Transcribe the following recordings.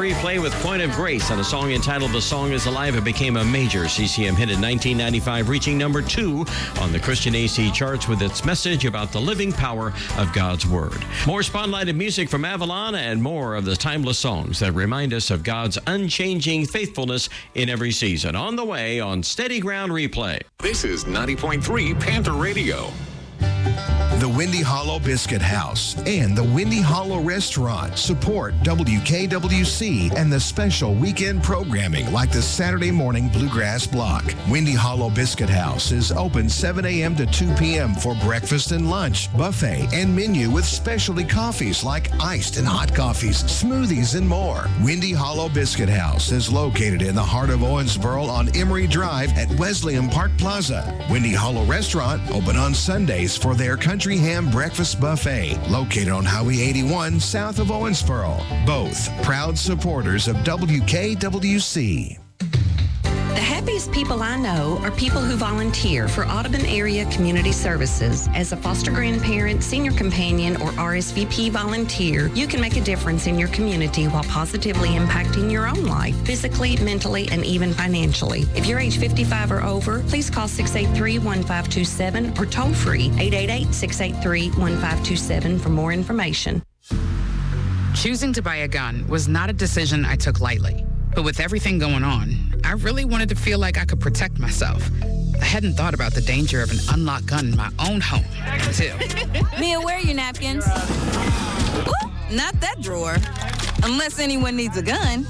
Replay with Point of Grace on a song entitled The Song Is Alive. It became a major CCM hit in 1995, reaching number 2 on the Christian AC charts with its message about the living power of God's Word. More spotlighted music from Avalon and more of the timeless songs that remind us of God's unchanging faithfulness in every season. On the way on Steady Ground Replay. This is 90.3 Panther Radio. The Windy Hollow Biscuit House and the Windy Hollow Restaurant support WKWC and the special weekend programming like the Saturday morning Bluegrass Block. Windy Hollow Biscuit House is open 7 a.m. to 2 p.m. for breakfast and lunch, buffet, and menu with specialty coffees like iced and hot coffees, smoothies, and more. Windy Hollow Biscuit House is located in the heart of Owensboro on Emory Drive at Wesleyan Park Plaza. Windy Hollow Restaurant open on Sundays for their country ham breakfast buffet located on Highway 81 south of Owensboro. Both proud supporters of WKWC. The happiest people I know are people who volunteer for Audubon Area Community Services. As a foster grandparent, senior companion, or RSVP volunteer, you can make a difference in your community while positively impacting your own life, physically, mentally, and even financially. If you're age 55 or over, please call 683-1527 or toll free 888-683-1527 for more information. Choosing to buy a gun was not a decision I took lightly. But with everything going on, I really wanted to feel like I could protect myself. I hadn't thought about the danger of an unlocked gun in my own home until... Mia, where are your napkins? Ooh, not that drawer. Unless anyone needs a gun.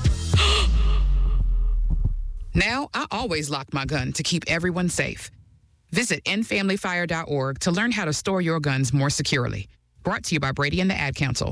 Now, I always lock my gun to keep everyone safe. Visit endfamilyfire.org to learn how to store your guns more securely. Brought to you by Brady and the Ad Council.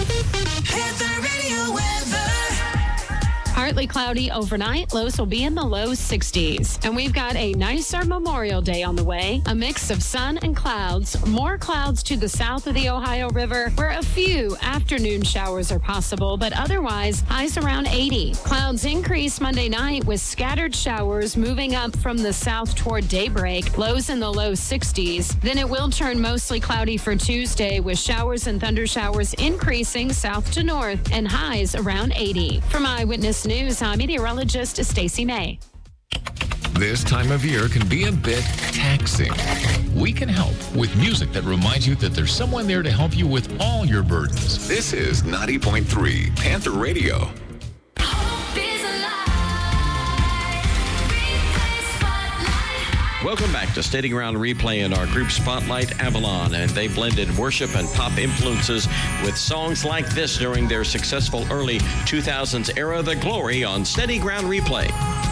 Partly cloudy overnight. Lows will be in the low 60s. And we've got a nicer Memorial Day on the way. A mix of sun and clouds. More clouds to the south of the Ohio River, where a few afternoon showers are possible, but otherwise highs around 80. Clouds increase Monday night with scattered showers moving up from the south toward daybreak. Lows in the low 60s. Then it will turn mostly cloudy for Tuesday with showers and thunder showers increasing south to north and highs around 80. From Eyewitness News, I'm meteorologist Stacey May. This time of year can be a bit taxing. We can help with music that reminds you that there's someone there to help you with all your burdens. This is 90.3 Panther Radio. Welcome back to Steady Ground Replay and our group Spotlight Avalon, and they blended worship and pop influences with songs like this during their successful early 2000s era, The Glory, on Steady Ground Replay.